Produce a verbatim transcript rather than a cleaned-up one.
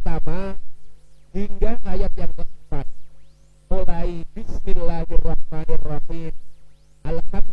pertama hingga ayat yang keempat. Mulai bismillahirrahmanirrahim. Alhamdulillah